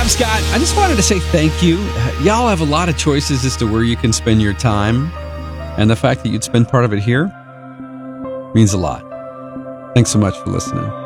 I'm Scott. I just wanted to say thank you. Y'all have a lot of choices as to where you can spend your time, and the fact that you'd spend part of it here means a lot. Thanks so much for listening.